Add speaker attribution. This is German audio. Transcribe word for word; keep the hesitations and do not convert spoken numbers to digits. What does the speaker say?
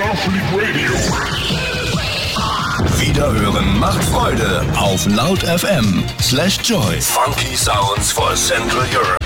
Speaker 1: Starfleet Radio.
Speaker 2: Wiederhören macht Freude auf laut F M slash Joy.
Speaker 3: Funky Sounds for Central Europe.